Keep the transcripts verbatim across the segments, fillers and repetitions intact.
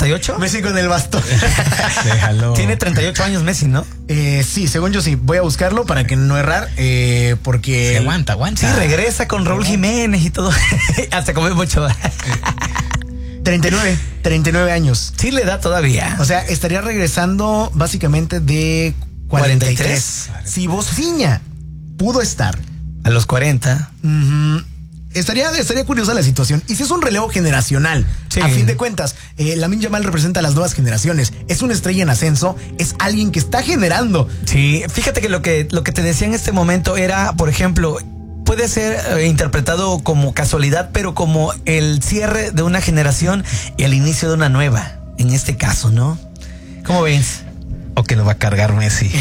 treinta y ocho? Messi con el bastón. Déjalo. Tiene treinta y ocho años Messi, ¿no? Eh, sí, según yo sí. Voy a buscarlo para que no errar, eh, porque... Se aguanta, aguanta. Sí, regresa con Raúl Jiménez y todo. Hasta come mucho. treinta y nueve, treinta y nueve años. Sí le da todavía. O sea, estaría regresando básicamente de cuarenta y tres. cuarenta y tres. Si Bofiña pudo estar a los cuarenta, uh-huh, estaría, estaría curiosa la situación. Y si es un relevo generacional, sí. A fin de cuentas, eh, Lamine Yamal representa a las nuevas generaciones. Es una estrella en ascenso, es alguien que está generando. Sí, fíjate que lo que, lo que te decía en este momento era, por ejemplo, puede ser eh, interpretado como casualidad, pero como el cierre de una generación y el inicio de una nueva, en este caso, ¿no? ¿Cómo ves? O que lo va a cargar Messi.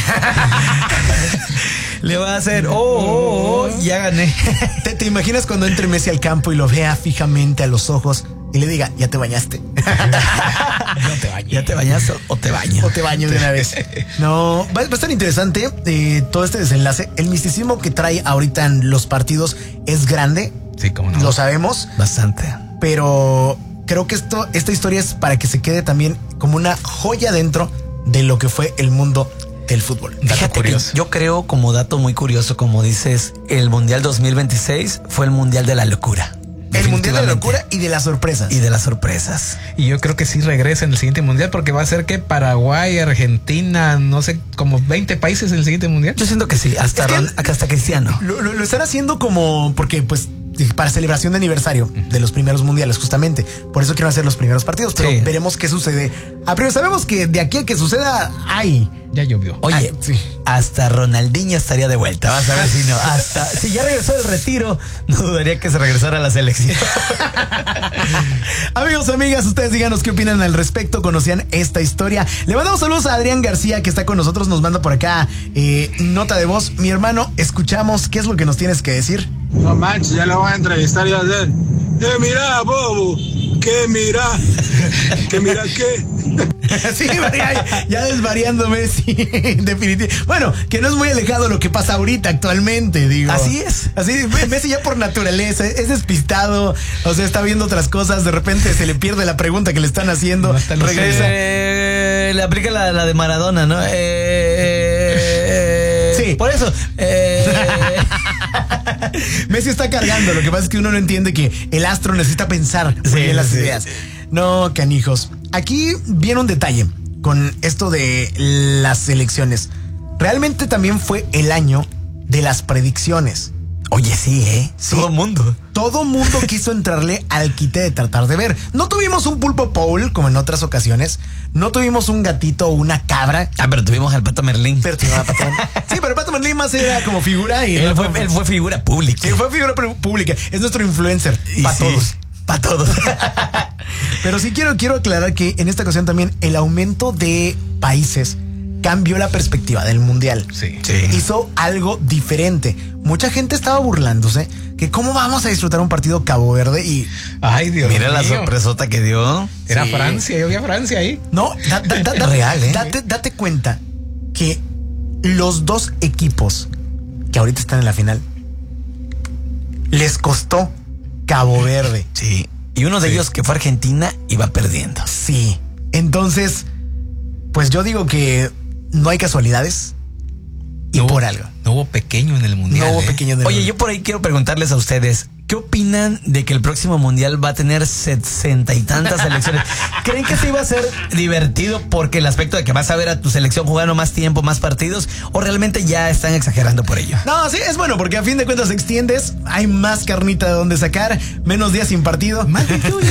Le va a hacer, oh, oh, oh, ya gané. ¿Te, ¿Te imaginas cuando entre Messi al campo y lo vea fijamente a los ojos y le diga, ya te bañaste? No te bañes. ¿Ya te bañas o te baño? O te baño de una vez. No, va, va a estar interesante eh, todo este desenlace. El misticismo que trae ahorita en los partidos es grande. Sí, cómo no. Lo sabemos. Bastante. Pero creo que esto, esta historia es para que se quede también como una joya dentro de lo que fue el mundo del fútbol. Fíjate que yo creo, como dato muy curioso, como dices, el Mundial dos mil veintiséis fue el Mundial de la locura. El Mundial de la locura y de las sorpresas. Y de las sorpresas. Y yo creo que sí regresa en el siguiente Mundial, porque va a ser que Paraguay, Argentina, no sé, como veinte países en el siguiente Mundial. Yo siento que sí, hasta, es que Ron, hasta Cristiano. Lo, lo, lo están haciendo como, porque pues para celebración de aniversario de los primeros mundiales, justamente. Por eso quieren hacer los primeros partidos, pero sí. Veremos qué sucede. A primero sabemos que de aquí a que suceda, ay. Ya llovió. Oye, ay, sí. Hasta Ronaldinho estaría de vuelta. Vas a ver si no. Hasta si ya regresó del retiro, no dudaría que se regresara a la selección. Amigos, amigas, ustedes díganos qué opinan al respecto. ¿Conocían esta historia? Le mandamos saludos a Adrián García, que está con nosotros. Nos manda por acá eh, nota de voz. Mi hermano, escuchamos. ¿Qué es lo que nos tienes que decir? No manches, ya lo voy a entrevistar y a hacer. ¿Qué mira, bobo? ¿Qué mira? ¿Qué mira qué? Sí, ya, ya desvariando Messi, definitivamente. Bueno, que no es muy alejado lo que pasa ahorita actualmente, digo. Así es. Así, Messi ya por naturaleza es despistado, o sea, está viendo otras cosas, de repente se le pierde la pregunta que le están haciendo, no regresa. Eh, le aplica la, la de Maradona, ¿no? Eh, eh, sí. Por eso. Eh, Messi está cargando, lo que pasa es que uno no entiende que el astro necesita pensar muy sí, bien las sí, ideas. Sí. No, canijos. Aquí viene un detalle con esto de las elecciones. Realmente también fue el año de las predicciones. Oye, sí, ¿eh? Sí. Todo mundo. Todo mundo quiso entrarle al quite de tratar de ver. No tuvimos un pulpo Paul, como en otras ocasiones. No tuvimos un gatito o una cabra. Ah, pero tuvimos al Pato Merlín. Pero tuvimos al Pato Merlín. Sí, pero el Pato Merlín más era como figura. Y él, no fue, como... él fue figura pública. Sí, fue figura pública. Es nuestro influencer. Para sí, todos. Para todos. Pero sí quiero, quiero aclarar que en esta ocasión también el aumento de países cambió la perspectiva del mundial. Sí. sí. Hizo algo diferente. Mucha gente estaba burlándose que cómo vamos a disfrutar un partido Cabo Verde y... Ay, Dios Mira mío. La sorpresota que dio. Era sí. Francia, yo vi a Francia ahí. No, da, da, da, da, real, ¿eh? Date, date cuenta que los dos equipos que ahorita están en la final les costó Cabo Verde. Sí. Y uno de sí. ellos, que fue Argentina, iba perdiendo. Sí. Entonces, pues yo digo que no hay casualidades y no, por algo. No hubo pequeño en el mundial. No hubo ¿eh? pequeño en el Oye, mundial. yo por ahí quiero preguntarles a ustedes, ¿qué opinan de que el próximo mundial va a tener sesenta y tantas selecciones? ¿Creen que sí va a ser divertido porque el aspecto de que vas a ver a tu selección jugando más tiempo, más partidos, o realmente ya están exagerando por ello? No, sí, es bueno porque a fin de cuentas te extiendes, hay más carnita de donde sacar, menos días sin partido. Más que tuyo.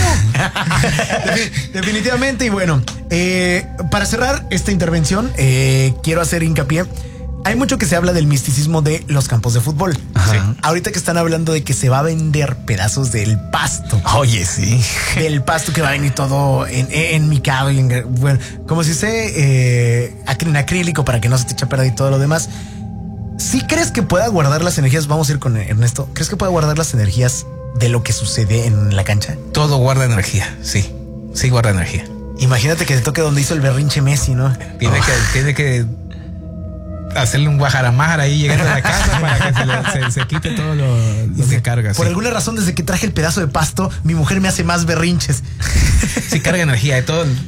Definitivamente, y bueno, eh, para cerrar esta intervención, eh, quiero hacer hincapié. Hay mucho que se habla del misticismo de los campos de fútbol. Ajá. Ahorita que están hablando de que se va a vender pedazos del pasto. Oye, sí. Del pasto que va a venir todo en, en micado y en, bueno, como si se eh, en acrílico para que no se te eche a perder y todo lo demás. ¿Sí crees que pueda guardar las energías? Vamos a ir con Ernesto. ¿Crees que pueda guardar las energías de lo que sucede en la cancha? Todo guarda energía, sí. Sí guarda energía. Imagínate que te toque donde hizo el berrinche Messi, ¿no? Tiene oh. que, tiene que hacerle un guajaramájara ahí llegando a la casa para que se, le, se, se quite todo lo, lo que carga. Por sí. alguna razón, desde que traje el pedazo de pasto, mi mujer me hace más berrinches. Sí, carga energía de todo.